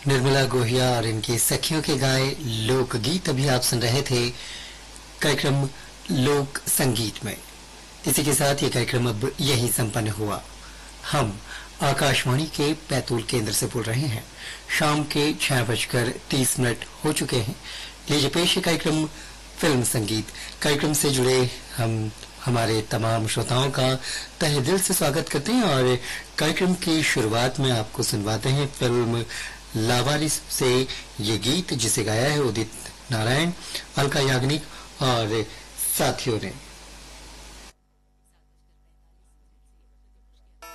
निर्मला गोहिया और इनकी सखियों के गाए लोकगीत अभी आप सुन रहे थे कार्यक्रम लोक संगीत में। इसी के साथ ये कार्यक्रम अब यही संपन्न हुआ। हम आकाशवाणी के बैतूल केंद्र से बोल रहे हैं। शाम के 6:30 हो चुके हैं। लीजिए पेश है कार्यक्रम फिल्म संगीत। कार्यक्रम से जुड़े हम हमारे तमाम श्रोताओं का तहे दिल से स्वागत करते हैं और कार्यक्रम की शुरुआत में आपको सुनवाते हैं फिल्म लावारिस से ये गीत, जिसे गाया है उदित नारायण, अलका याग्निक और साथियों ने।